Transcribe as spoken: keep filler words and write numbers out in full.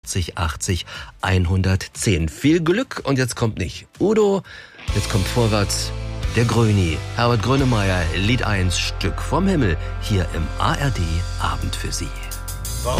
achtzig hundertzehn. Viel Glück und jetzt kommt nicht Udo, jetzt kommt vorwärts der Gröni. Herbert Grönemeyer, Lied eins, Stück vom Himmel, hier im A R D Abend für Sie.